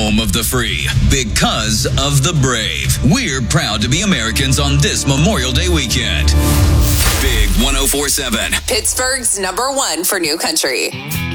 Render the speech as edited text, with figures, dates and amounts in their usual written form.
home of the free, because of the brave. We're proud to be Americans on this Memorial Day weekend. Big 104.7. Pittsburgh's #1 for new country.